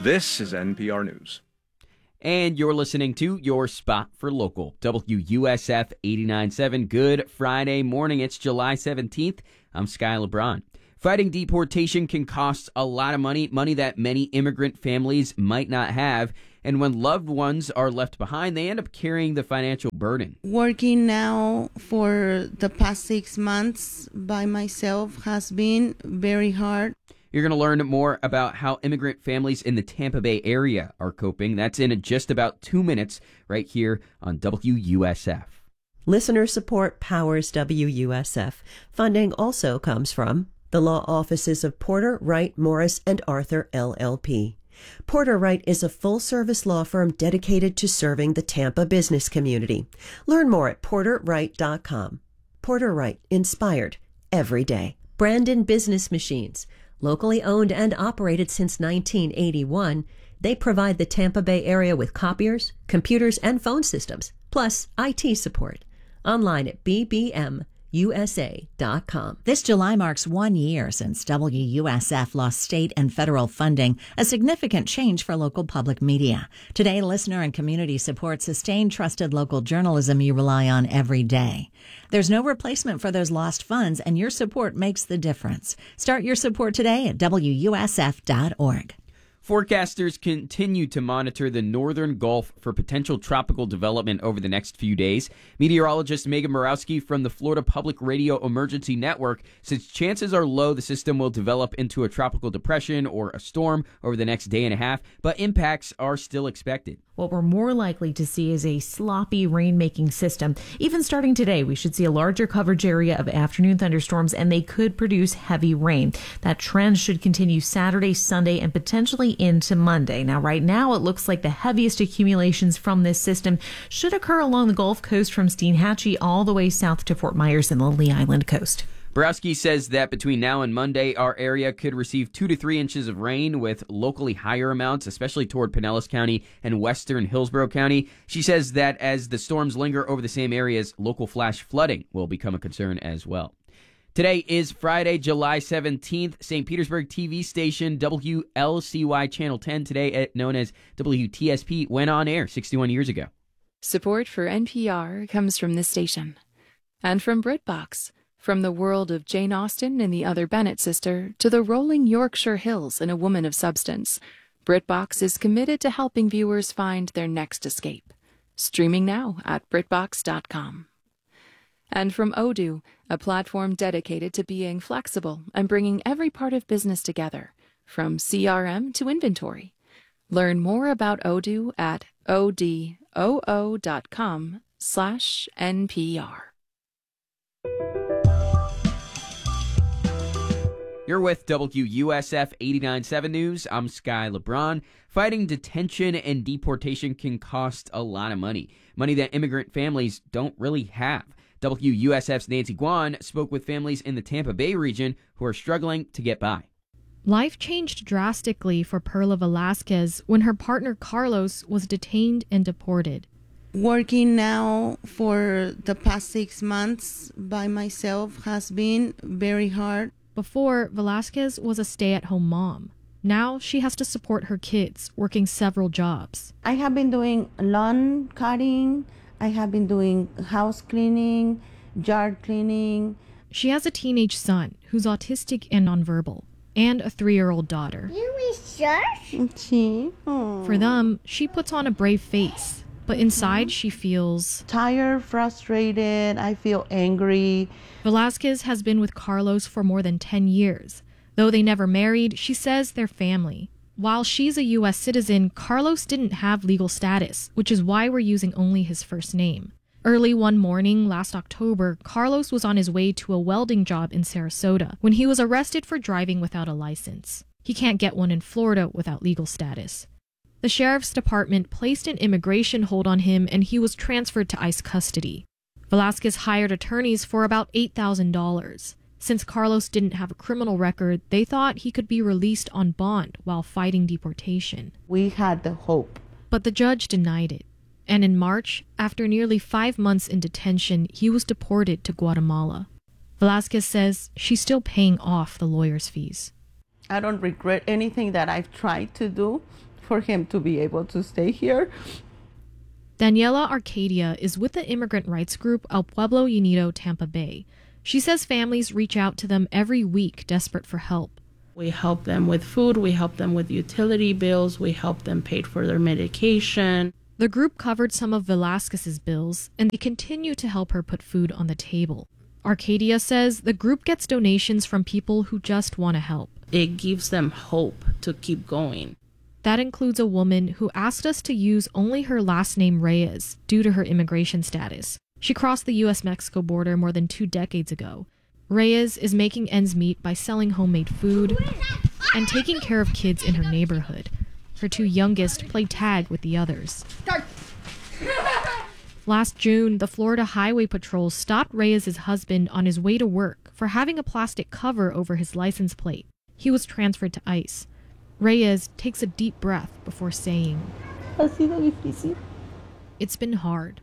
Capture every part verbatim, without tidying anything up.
This is N P R News. And you're listening to Your Spot for Local, W U S F eighty-nine point seven. Good Friday morning. It's July seventeenth. I'm Sky LeBron. Fighting deportation can cost a lot of money, money that many immigrant families might not have. And when loved ones are left behind, they end up carrying the financial burden. Working now for the past six months by myself has been very hard. You're going to learn more about how immigrant families in the Tampa Bay area are coping. That's in just about two minutes right here on W U S F. Listener support powers W U S F. Funding also comes from the law offices of Porter, Wright, Morris, and Arthur, L L P. Porter Wright is a full-service law firm dedicated to serving the Tampa business community. Learn more at porter wright dot com. Porter Wright, inspired every day. Brandon Business Machines. Locally owned and operated since nineteen eighty-one, they provide the Tampa Bay area with copiers, computers, and phone systems, plus I T support. Online at b b m u s a dot com. This July marks one year since W U S F lost state and federal funding, a significant change for local public media. Today, listener and community support sustain trusted local journalism you rely on every day. There's no replacement for those lost funds, and your support makes the difference. Start your support today at w u s f dot org. Forecasters continue to monitor the northern Gulf for potential tropical development over the next few days. Meteorologist Megan Borowski from the Florida Public Radio Emergency Network says chances are low the system will develop into a tropical depression or a storm over the next day and a half, but impacts are still expected. What we're more likely to see is a sloppy rain-making system. Even starting today, we should see a larger coverage area of afternoon thunderstorms, and they could produce heavy rain. That trend should continue Saturday, Sunday, and potentially into Monday. Now, right now, it looks like the heaviest accumulations from this system should occur along the Gulf Coast from Steinhatchee all the way south to Fort Myers and the Lee Island coast. Borowski says that between now and Monday, our area could receive two to three inches of rain with locally higher amounts, especially toward Pinellas County and western Hillsborough County. She says that as the storms linger over the same areas, local flash flooding will become a concern as well. Today is Friday, July seventeenth. Saint Petersburg T V station W L C Y Channel ten, today known as W T S P, went on air sixty-one years ago. Support for N P R comes from this station and from BritBox. From the world of Jane Austen and the Other Bennet sister to the rolling Yorkshire Hills and A Woman of Substance, BritBox is committed to helping viewers find their next escape. Streaming now at britbox dot com. And from Odoo, a platform dedicated to being flexible and bringing every part of business together, from C R M to inventory. Learn more about Odoo at odoo dot com slash N P R. You're with W U S F eighty-nine point seven News. I'm Sky LeBron. Fighting detention and deportation can cost a lot of money, money that immigrant families don't really have. W U S F's Nancy Guan spoke with families in the Tampa Bay region who are struggling to get by. Life changed drastically for Perla Velasquez when her partner Carlos was detained and deported. Working now for the past six months by myself has been very hard. Before, Velasquez was a stay-at-home mom. Now she has to support her kids, working several jobs. I have been doing lawn cutting. I have been doing house cleaning, yard cleaning. She has a teenage son who's autistic and nonverbal, and a three-year-old daughter. For them, she puts on a brave face. But inside, she feels tired, frustrated. I feel angry. Velasquez has been with Carlos for more than ten years. Though they never married, she says they're family. While she's a U S citizen, Carlos didn't have legal status, which is why we're using only his first name. Early one morning last October, Carlos was on his way to a welding job in Sarasota when he was arrested for driving without a license. He can't get one in Florida without legal status. The sheriff's department placed an immigration hold on him and he was transferred to ICE custody. Velasquez hired attorneys for about eight thousand dollars. Since Carlos didn't have a criminal record, they thought he could be released on bond while fighting deportation. We had the hope. But the judge denied it. And in March, after nearly five months in detention, he was deported to Guatemala. Velasquez says she's still paying off the lawyer's fees. I don't regret anything that I've tried to do for him to be able to stay here. Daniela Arcadia is with the immigrant rights group El Pueblo Unido Tampa Bay. She says families reach out to them every week, desperate for help. We help them with food, we help them with utility bills, we help them pay for their medication. The group covered some of Velasquez's bills, and they continue to help her put food on the table. Arcadia says the group gets donations from people who just want to help. It gives them hope to keep going. That includes a woman who asked us to use only her last name Reyes due to her immigration status. She crossed the U S Mexico border more than two decades ago. Reyes is making ends meet by selling homemade food and taking care of kids in her neighborhood. Her two youngest play tag with the others. Last June, the Florida Highway Patrol stopped Reyes' husband on his way to work for having a plastic cover over his license plate. He was transferred to ICE. Reyes takes a deep breath before saying, Ha sido difícil. It's been hard.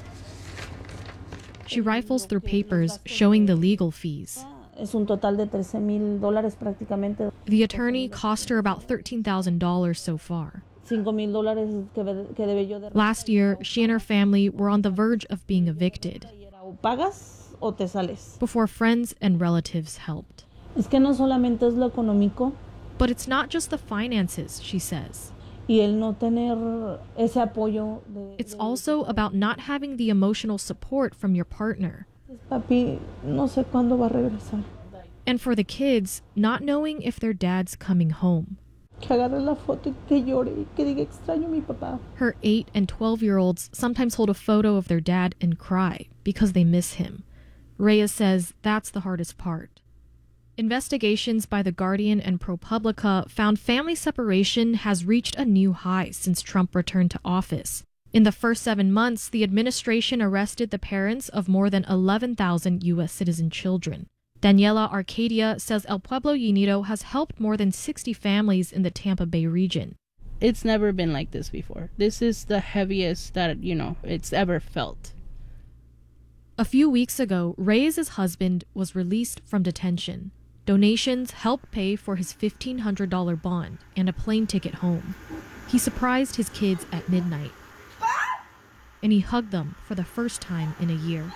She rifles through papers showing the legal fees. Es un total de trece mil dólares prácticamente. The attorney cost her about thirteen thousand dollars so far. cinco mil dólares que debe yo de. Last year, she and her family were on the verge of being evicted O pagas o te sales. before friends and relatives helped. Es que no solamente es lo económico. But it's not just the finances, she says. Y el no tener ese apoyo de, It's also about not having the emotional support from your partner. Papi, no sé cuándo va a regresar. And for the kids, not knowing if their dad's coming home. Que agarre la foto y que llore y que diga extraño a mi papá. Her eight and twelve-year-olds sometimes hold a photo of their dad and cry because they miss him. Reyes says that's the hardest part. Investigations by The Guardian and ProPublica found family separation has reached a new high since Trump returned to office. In the first seven months, the administration arrested the parents of more than eleven thousand U S citizen children. Daniela Arcadia says El Pueblo Unido has helped more than sixty families in the Tampa Bay region. It's never been like this before. This is the heaviest that, you know, it's ever felt. A few weeks ago, Reyes' husband was released from detention. Donations helped pay for his fifteen hundred dollars bond and a plane ticket home. He surprised his kids at midnight, and he hugged them for the first time in a year.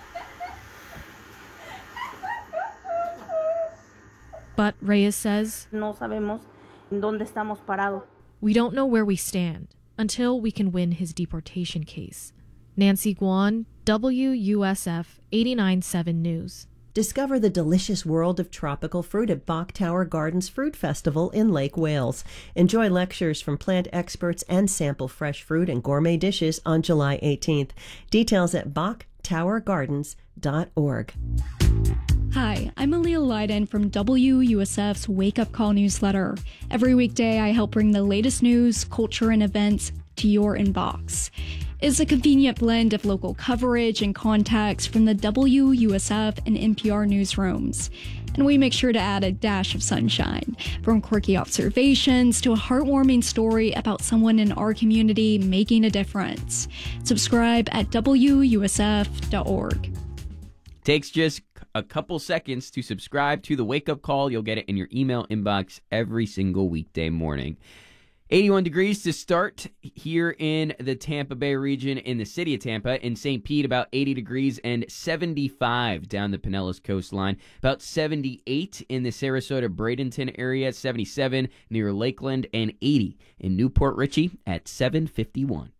But Reyes says, No sabemos dónde estamos parados. We don't know where we stand until we can win his deportation case. Nancy Guan, W U S F eighty-nine point seven News. Discover the delicious world of tropical fruit at Bach Tower Gardens Fruit Festival in Lake Wales. Enjoy lectures from plant experts and sample fresh fruit and gourmet dishes on July eighteenth. Details at bach tower gardens dot org. Hi, I'm Aaliyah Leiden from W U S F's Wake Up Call newsletter. Every weekday, I help bring the latest news, culture, and events to your inbox. It's a convenient blend of local coverage and context from the W U S F and N P R newsrooms. And we make sure to add a dash of sunshine, from quirky observations to a heartwarming story about someone in our community making a difference. Subscribe at W U S F dot org. Takes just a couple seconds to subscribe to the Wake Up Call. You'll get it in your email inbox every single weekday morning. eighty-one degrees to start here in the Tampa Bay region, in the city of Tampa. In Saint Pete, about eighty degrees, and seventy-five down the Pinellas coastline. About seventy-eight in the Sarasota-Bradenton area, seventy-seven near Lakeland, and eighty in Newport Richey at seven fifty-one.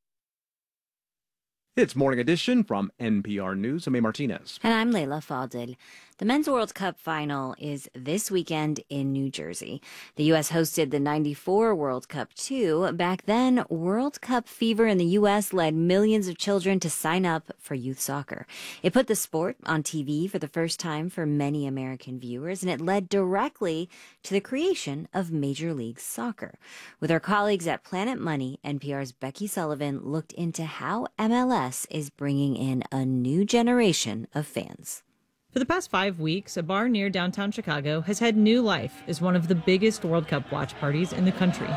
It's Morning Edition from N P R News. I'm A. Martinez. And I'm Layla Fadil. The Men's World Cup final is this weekend in New Jersey. The U S hosted the ninety-four World Cup too. Back then, World Cup fever in the U S led millions of children to sign up for youth soccer. It put the sport on T V for the first time for many American viewers, and it led directly to the creation of Major League Soccer. With our colleagues at Planet Money, N P R's Becky Sullivan looked into how M L S is bringing in a new generation of fans. For the past five weeks, a bar near downtown Chicago has had new life as one of the biggest World Cup watch parties in the country.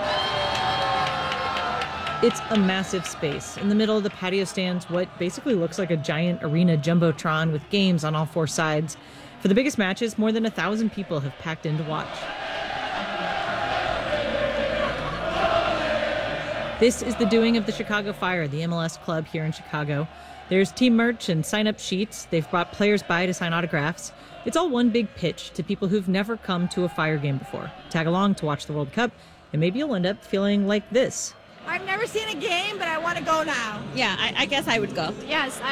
It's a massive space. In the middle of the patio stands what basically looks like a giant arena jumbotron with games on all four sides. For the biggest matches, more than a thousand people have packed in to watch. This is the doing of the Chicago Fire, the M L S club here in Chicago. There's team merch and sign-up sheets. They've brought players by to sign autographs. It's all one big pitch to people who've never come to a Fire game before. Tag along to watch the World Cup, and maybe you'll end up feeling like this. I've never seen a game, but I want to go now. Yeah, I, I guess I would go. Yes, I